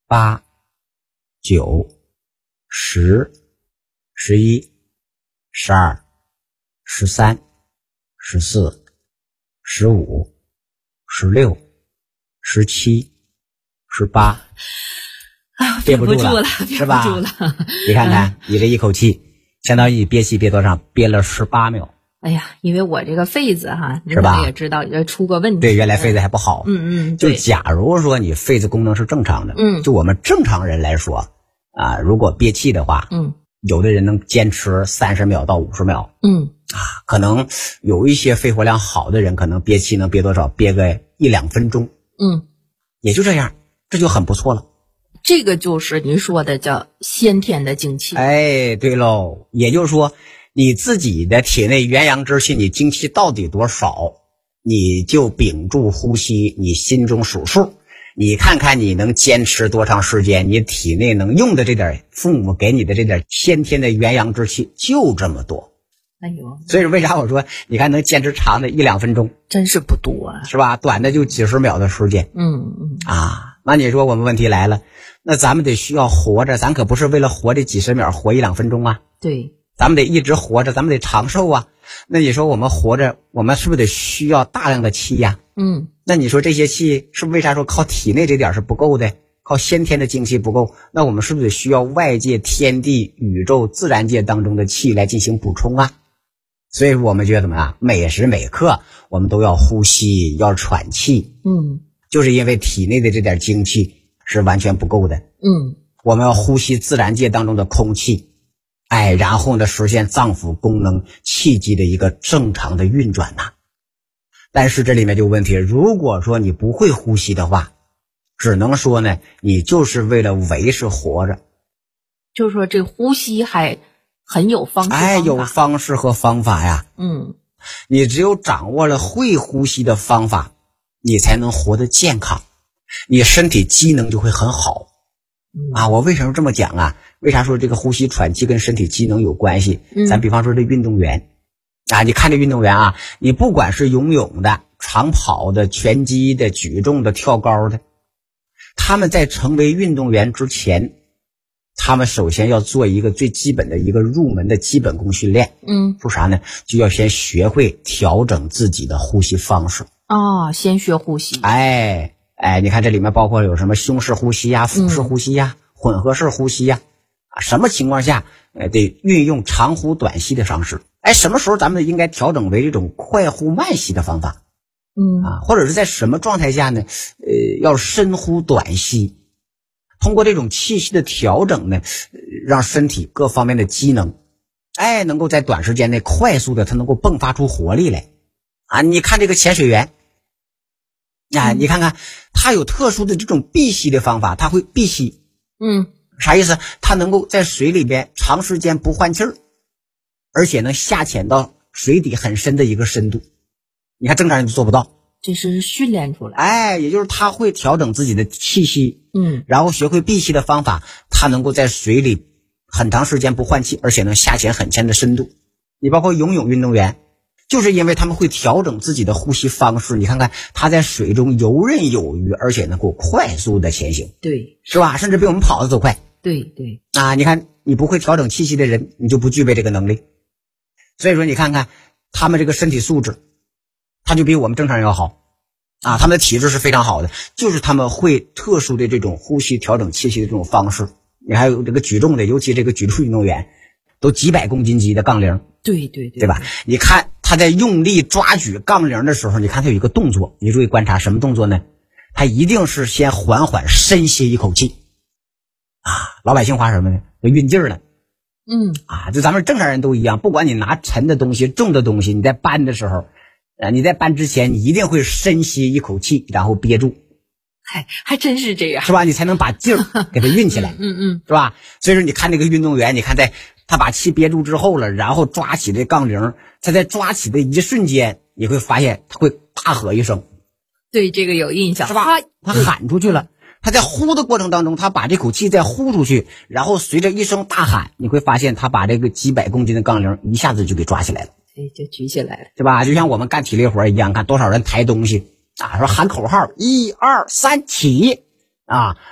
8、9、10、11、12、13、14、15、16、17、18，憋不住了，是吧？你看看，你这一口气，相当于憋气憋多长？憋了18秒。 哎呀，因为我这个肺子哈， 是吧？ 你也知道出过问题。 对，原来肺子还不好。就假如说你肺子功能是正常的，就我们正常人来说啊，如果憋气的话，有的人能坚持30秒到50秒，可能有一些肺活量好的人，可能憋气能憋多少？憋个1-2分钟，也就这样，这就很不错了。 这个就是您说的叫先天的精气。 哎，对喽，也就是说，你自己的体内元阳之气，你精气到底多少，你就屏住呼吸，你心中数数，你看看你能坚持多长时间，你体内能用的这点父母给你的这点先天的元阳之气就这么多。 哎呦， 所以为啥我说你看能坚持长的1-2分钟， 真是不多啊， 是吧？短的就几十秒的时间。那你说我们问题来了，那咱们得需要活着，咱可不是为了活这几十秒，活1-2分钟啊。 对， 咱们得一直活着，咱们得长寿啊。那你说我们活着，我们是不是得需要大量的气呀？那你说这些气是不是为啥说靠体内这点是不够的，靠先天的精气不够？那我们是不是得需要外界天地宇宙自然界当中的气来进行补充啊？所以我们觉得怎么样？每时每刻我们都要呼吸，要喘气。就是因为体内的这点精气是完全不够的。我们要呼吸自然界当中的空气，然后呢实现脏腑功能气机的一个正常的运转呐。但是这里面就有问题，如果说你不会呼吸的话，只能说呢，你就是为了维持活着。 就是说这呼吸还很有方式有方式和方法呀。你只有掌握了会呼吸的方法，你才能活得健康，你身体机能就会很好。我为什么这么讲啊？为啥说这个呼吸喘气跟身体机能有关系？咱比方说这运动员你看这运动员啊，你不管是游泳的、长跑的、拳击的、举重的、跳高的，他们在成为运动员之前，他们首先要做一个最基本的一个入门的基本功训练。说啥呢？就要先学会调整自己的呼吸方式。 先学呼吸。 你看这里面包括有什么胸式呼吸呀、腹式呼吸呀、混合式呼吸呀，什么情况下得运用长呼短吸的方式？什么时候咱们应该调整为这种快呼慢吸的方法？或者是在什么状态下呢？要深呼短吸。通过这种气息的调整呢，让身体各方面的机能，能够在短时间内快速的它能够迸发出活力来。你看这个潜水员，你看看他有特殊的这种闭吸的方法，他会闭吸。啥意思？他能够在水里边长时间不换气儿，而且能下潜到水底很深的一个深度。你看正常人就做不到。 这是训练出来。 也就是他会调整自己的气息，然后学会闭气的方法，他能够在水里很长时间不换气，而且能下潜很深的深度。你包括游泳运动员，就是因为他们会调整自己的呼吸方式，你看看他在水中游刃有余，而且能够快速的前行。 对， 是吧？甚至比我们跑得都快。 对， 你看你不会调整气息的人，你就不具备这个能力。所以说你看看他们这个身体素质，他就比我们正常人要好他们的体质是非常好的，就是他们会特殊的这种呼吸调整气息的这种方式。你还有这个举重的，尤其这个举重运动员都几百公斤级的杠铃。对吧？你看他在用力抓举杠铃的时候，你看他有一个动作，你注意观察什么动作呢？他一定是先缓缓深吸一口气老百姓话什么呢？运劲儿了。就咱们正常人都一样，不管你拿沉的东西、重的东西，你在搬的时候，你在搬之前，你一定会深吸一口气，然后憋住。 还真是这样， 是吧？你才能把劲儿给它运起来。是吧？所以说你看这个运动员，你看他把气憋住之后了，然后抓起这杠铃，他在抓起的一瞬间，你会发现他会大喝一声。 对，这个有印象， 是吧？他喊出去了。他在呼的过程当中，他把这口气再呼出去，然后随着一声大喊，你会发现他把这个几百公斤的杠铃一下子就给抓起来了。 就举起来了， 对吧？就像我们干体力活一样，看多少人抬东西说喊口号1、2、3起